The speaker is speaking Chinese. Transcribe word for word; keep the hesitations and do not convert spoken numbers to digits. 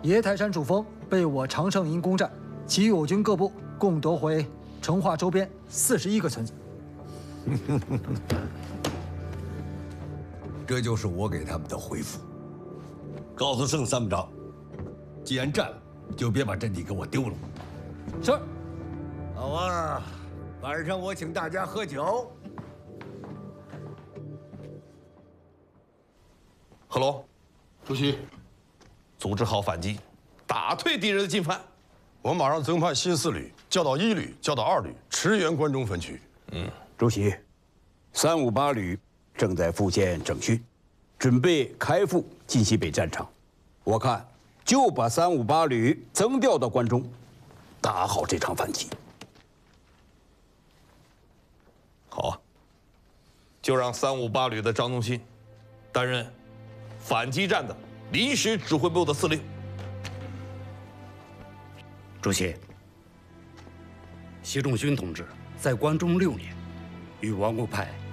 野台山主峰被我常胜营攻占，其余我军各部共夺回成化周边四十一个村子。 这就是我给他们的回复。告诉盛参谋长，既然占了，就别把阵地给我丢了。 是。 好啊，晚上我请大家喝酒。 贺龙， 主席， 组织好反击，打退敌人的进犯。 我马上增派新四旅，教导一旅，教导二旅，驰援关中分区。 嗯， 主席，三五八旅正在复建整训，准备开赴晋西北战场。我看就把三五八旅增调到关中，打好这场反击。 好啊，就让三五八旅的张宗新担任反击战的临时指挥部的司令。 主席，习仲勋同志在关中六年，与王国派